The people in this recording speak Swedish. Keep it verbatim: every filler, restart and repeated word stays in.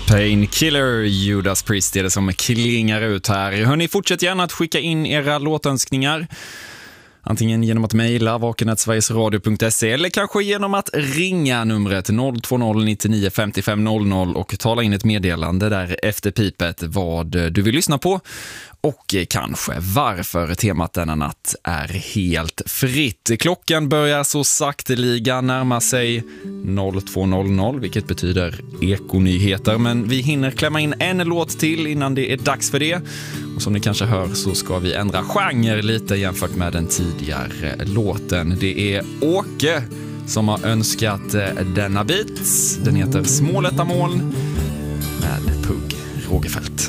Painkiller, Judas Priest är det som klingar ut här. Hörrni, fortsätt gärna att skicka in era låtönskningar. Antingen genom att mejla vaken at sverigesradio punkt se eller kanske genom att ringa numret noll två noll nio nio fem fem noll noll och tala in ett meddelande där efter pipet vad du vill lyssna på och kanske varför temat denna natt är helt fritt. Klockan börjar så sakteliga närma sig noll två noll noll, vilket betyder ekonyheter, men vi hinner klämma in en låt till innan det är dags för det. Och som ni kanske hör så ska vi ändra genre lite jämfört med den tidigare låten. Det är Åke som har önskat denna bit. Den heter Små lätta moln med Pugg Rogefeldt.